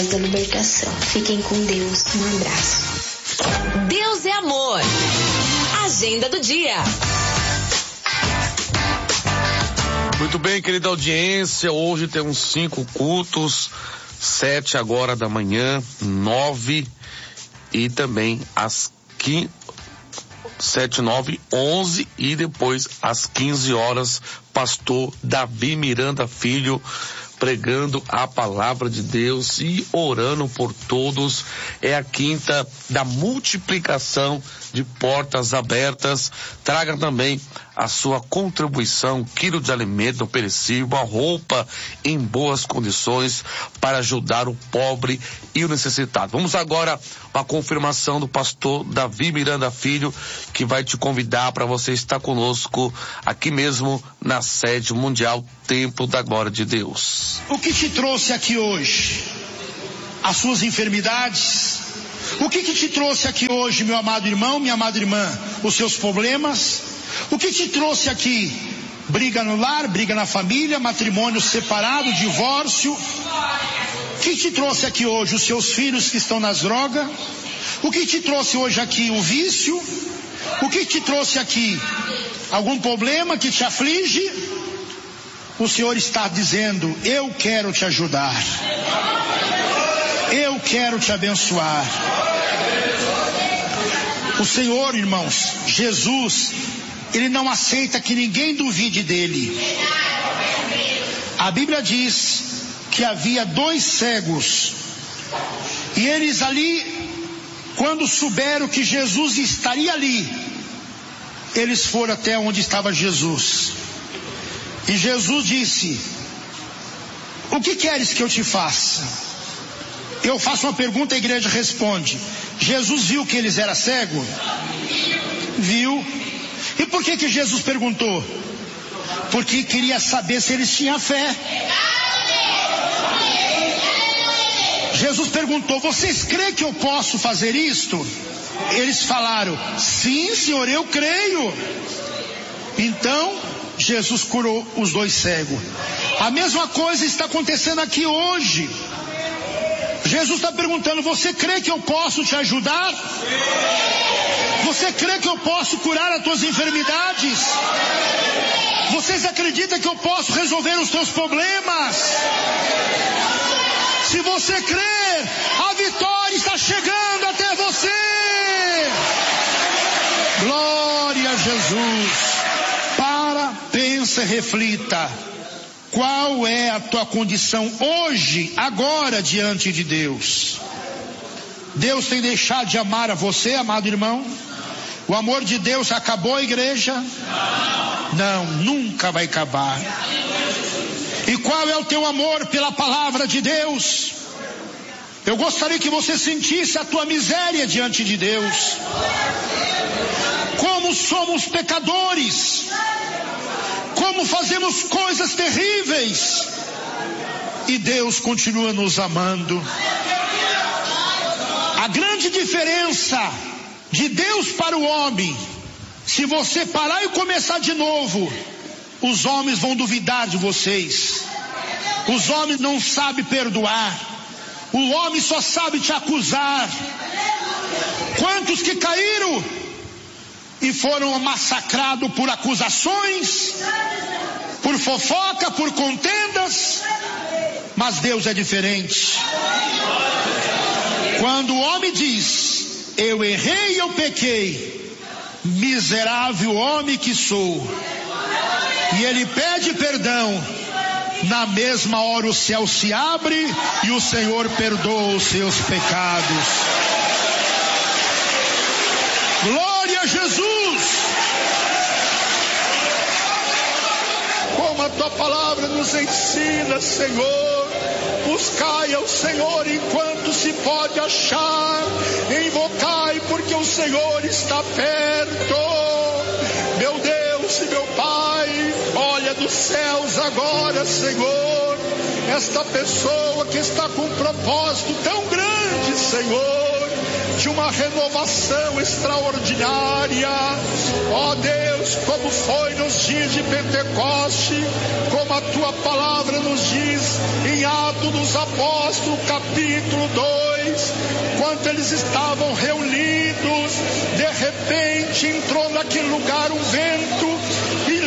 voz da libertação. Fiquem com Deus. Um abraço. Deus é amor. Agenda do dia. Muito bem, querida audiência, hoje temos 5 cultos, 7 agora da manhã, 9 e também às 7, 9, 11 e depois às 15 horas, pastor Davi Miranda Filho, pregando a palavra de Deus e orando por todos. É a quinta da multiplicação de portas abertas. Traga também a sua contribuição, quilo de alimento não perecível, a roupa em boas condições para ajudar o pobre e o necessitado. Vamos agora a confirmação do pastor Davi Miranda Filho, que vai te convidar para você estar conosco aqui mesmo na sede mundial Templo da Glória de Deus. O que te trouxe aqui hoje? As suas enfermidades? O que te trouxe aqui hoje, meu amado irmão, minha amada irmã? Os seus problemas? O que te trouxe aqui? Briga no lar, briga na família, matrimônio separado, divórcio? O que te trouxe aqui hoje? Os seus filhos que estão nas drogas? O que te trouxe hoje aqui? O vício? O que te trouxe aqui? Algum problema que te aflige? O Senhor está dizendo: eu quero te ajudar, eu quero te abençoar. O Senhor, irmãos, Jesus, Ele não aceita que ninguém duvide dele. A Bíblia diz que havia 2 cegos, e eles ali, quando souberam que Jesus estaria ali, eles foram até onde estava Jesus. E Jesus disse: o que queres que eu te faça? Eu faço uma pergunta, a igreja responde. Jesus viu que eles eram cegos? Viu. E por que Jesus perguntou? Porque queria saber se eles tinham fé. Jesus perguntou: vocês creem que eu posso fazer isto? Eles falaram: sim, Senhor, eu creio. Então Jesus curou os 2 cegos. A mesma coisa está acontecendo aqui hoje. Jesus está perguntando: você crê que eu posso te ajudar? Você crê que eu posso curar as tuas enfermidades? Vocês acreditam que eu posso resolver os teus problemas? Se você crer, a vitória está chegando até você. Glória a Jesus. Para, pensa e reflita. Qual é a tua condição hoje, agora, diante de Deus? Deus tem deixado de amar a você, amado irmão? O amor de Deus acabou, igreja? Não, nunca vai acabar. E qual é o teu amor pela palavra de Deus? Eu gostaria que você sentisse a tua miséria diante de Deus. Como somos pecadores. Como fazemos coisas terríveis. E Deus continua nos amando. A grande diferença de Deus para o homem, se você parar e começar de novo, os homens vão duvidar de vocês. Os homens não sabem perdoar. O homem só sabe te acusar. Quantos que caíram e foram massacrados por acusações, por fofoca, por contendas? Mas Deus é diferente. Quando o homem diz: eu errei e eu pequei, miserável homem que sou, e ele pede perdão, na mesma hora o céu se abre e o Senhor perdoa os seus pecados. Glória a Jesus. Como a tua palavra nos ensina, Senhor, buscai ao Senhor enquanto se pode achar, invocai porque o Senhor está perto. Meu Deus e meu Pai, olha dos céus agora, Senhor, esta pessoa que está com um propósito tão grande, Senhor. de uma renovação extraordinária. Ó Deus, como foi nos dias de Pentecoste, como a tua palavra nos diz em Atos dos Apóstolos, capítulo 2, quando eles estavam reunidos, de repente entrou naquele lugar um vento e